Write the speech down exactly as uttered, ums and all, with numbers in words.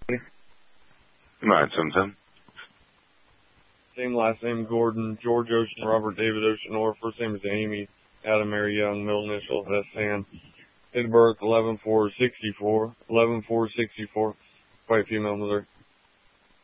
nine seven seven. Same last name, Gordon, George Ocean, Robert David Ocean, or first name is Amy, Adam Mary Young, middle initial, S. Sam. Date of birth, eleven four sixty-four, eleven four sixty-four, white female mother.